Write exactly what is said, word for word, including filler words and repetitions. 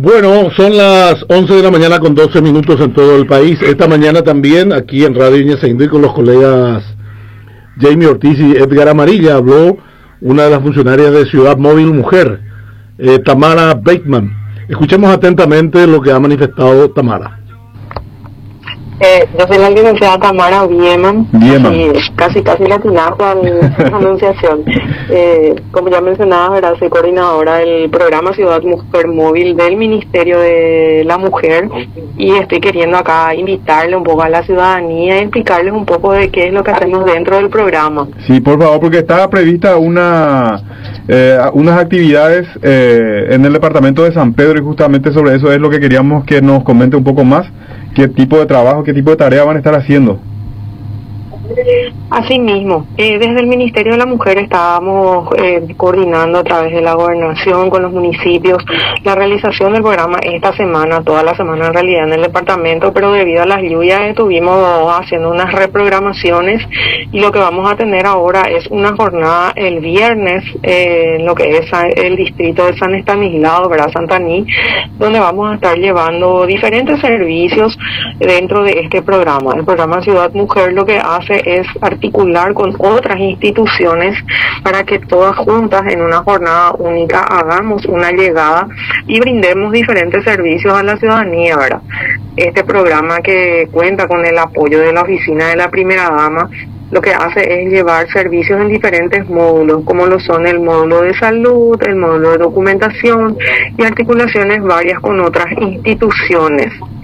Bueno, son las once de la mañana con doce minutos en todo el país. Esta mañana también aquí en Radio Iñezaindí con los colegas Jamie Ortiz y Edgar Amarilla habló una de las funcionarias de Ciudad Móvil Mujer, eh, Tamara Bateman. Escuchemos atentamente lo que ha manifestado Tamara. Eh, yo soy la licenciada Tamara Bieman, y casi casi latinazo a la pronunciación. Eh, como ya mencionaba, ¿verdad? Soy coordinadora del programa Ciudad Mujer Móvil del Ministerio de la Mujer y estoy queriendo acá invitarle un poco a la ciudadanía y explicarles un poco de qué es lo que hacemos dentro del programa. Sí, por favor, porque está prevista una eh, unas actividades eh, en el departamento de San Pedro y justamente sobre eso es lo que queríamos que nos comente un poco más. ¿Qué tipo de trabajo, qué tipo de tarea van a estar haciendo? Así mismo, eh, desde el Ministerio de la Mujer estábamos eh, coordinando a través de la gobernación con los municipios la realización del programa esta semana, toda la semana en realidad en el departamento, pero debido a las lluvias estuvimos haciendo unas reprogramaciones y lo que vamos a tener ahora es una jornada el viernes eh, en lo que es el distrito de San Estanislao, ¿verdad? Santaní, donde vamos a estar llevando diferentes servicios dentro de este programa. El programa Ciudad Mujer lo que hace es articular con otras instituciones para que todas juntas en una jornada única hagamos una llegada y brindemos diferentes servicios a la ciudadanía, ¿verdad? Este programa que cuenta con el apoyo de la oficina de la primera dama lo que hace es llevar servicios en diferentes módulos, como lo son el módulo de salud, el módulo de documentación y articulaciones varias con otras instituciones.